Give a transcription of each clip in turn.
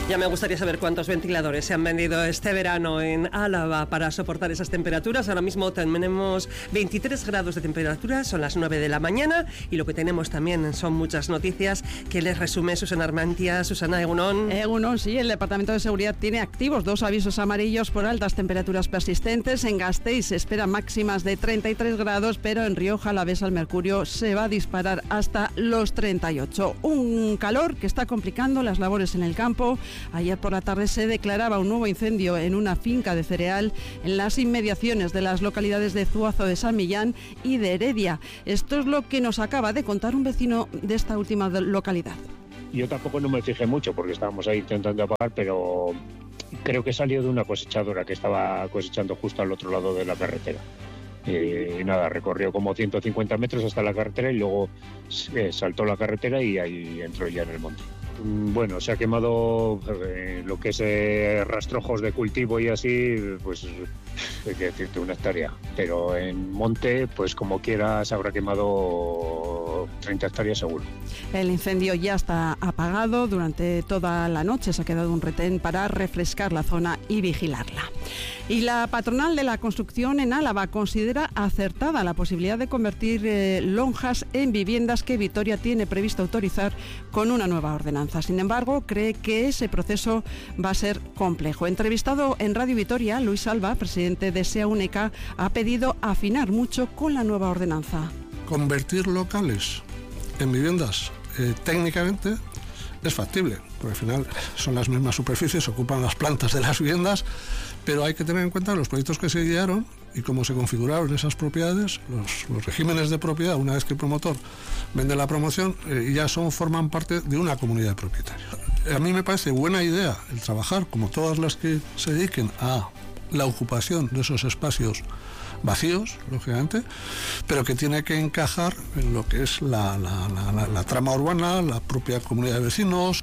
Ya me gustaría saber cuántos ventiladores se han vendido este verano en Álava para soportar esas temperaturas. Ahora mismo tenemos 23 grados de temperatura, son las 9 de la mañana y lo que tenemos también son muchas noticias que les resume Susana Armantia. Susana, Egunon. Egunon, sí, el Departamento de Seguridad tiene activos 2 avisos amarillos por altas temperaturas persistentes. En Gasteiz se esperan máximas de 33 grados, pero en Rioja, Alavesa, el mercurio se va a disparar hasta los 38. Un calor que está complicando las labores en el campo. Ayer por la tarde se declaraba un nuevo incendio en una finca de cereal en las inmediaciones de las localidades de Zuazo de San Millán y de Heredia. Esto es lo que nos acaba de contar un vecino de esta última localidad. Yo tampoco no me fijé mucho porque estábamos ahí intentando apagar, pero creo que salió de una cosechadora que estaba cosechando justo al otro lado de la carretera. Y nada, recorrió como 150 metros hasta la carretera y luego saltó la carretera y ahí entró ya en el monte. Bueno, se ha quemado lo que es rastrojos de cultivo y así, pues hay que decirte 1 hectárea. Pero en monte, pues como quiera, se habrá quemado 30 hectáreas seguro. El incendio ya está apagado. Durante toda la noche se ha quedado un retén para refrescar la zona y vigilarla. Y la patronal de la construcción en Álava considera acertada la posibilidad de convertir lonjas en viviendas que Vitoria tiene previsto autorizar con una nueva ordenanza. Sin embargo, cree que ese proceso va a ser complejo. Entrevistado en Radio Vitoria, Luis Alba, presidente de SEA-UNECA, ha pedido afinar mucho con la nueva ordenanza. Convertir locales en viviendas técnicamente es factible, porque al final son las mismas superficies, ocupan las plantas de las viviendas, pero hay que tener en cuenta los proyectos que se guiaron y cómo se configuraron esas propiedades, los regímenes de propiedad. Una vez que el promotor vende la promoción, ya forman parte de una comunidad de propietarios. A mí me parece buena idea el trabajar, como todas las que se dediquen a la ocupación de esos espacios vacíos, lógicamente, pero que tiene que encajar en lo que es la trama urbana, la propia comunidad de vecinos.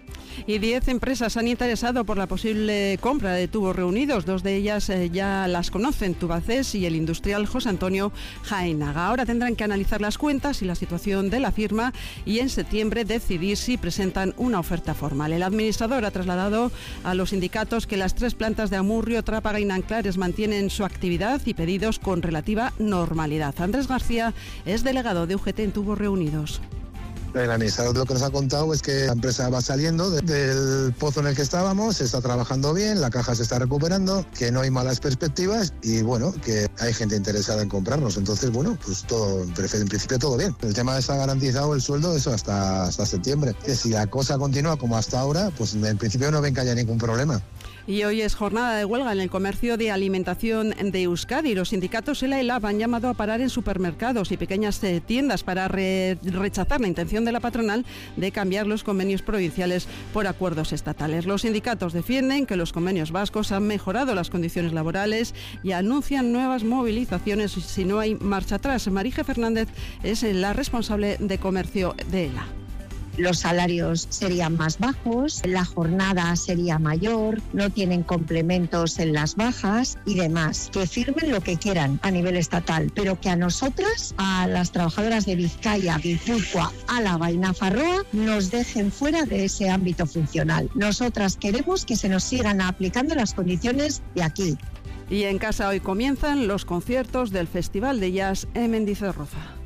Y 10 empresas han interesado por la posible compra de Tubos Reunidos. 2 de ellas ya las conocen, Tubaces y el industrial José Antonio Jaénaga. Ahora tendrán que analizar las cuentas y la situación de la firma y en septiembre decidir si presentan una oferta formal. El administrador ha trasladado a los sindicatos que las 3 plantas de Amurrio, Trápaga y Nanclares mantienen su actividad y pedidos con relativa normalidad. Andrés García es delegado de UGT en Tubos Reunidos. El administrador lo que nos ha contado es que la empresa va saliendo del pozo en el que estábamos, se está trabajando bien, la caja se está recuperando, que no hay malas perspectivas y bueno, que hay gente interesada en comprarnos. Entonces, bueno, pues todo, en principio todo bien. El tema está garantizado el sueldo, eso hasta septiembre. Que si la cosa continúa como hasta ahora, pues en principio no ven que haya ningún problema. Y hoy es jornada de huelga en el comercio de alimentación de Euskadi. Los sindicatos ELA y LAB han llamado a parar en supermercados y pequeñas tiendas para rechazar la intención de la patronal de cambiar los convenios provinciales por acuerdos estatales. Los sindicatos defienden que los convenios vascos han mejorado las condiciones laborales y anuncian nuevas movilizaciones si no hay marcha atrás. Marije Fernández es la responsable de comercio de ELA. Los salarios serían más bajos, la jornada sería mayor, no tienen complementos en las bajas y demás. Que firmen lo que quieran a nivel estatal, pero que a nosotras, a las trabajadoras de Vizcaya, Guipúzcoa, Álava y Nafarroa, nos dejen fuera de ese ámbito funcional. Nosotras queremos que se nos sigan aplicando las condiciones de aquí. Y en casa hoy comienzan los conciertos del Festival de Jazz en Mendizorroza.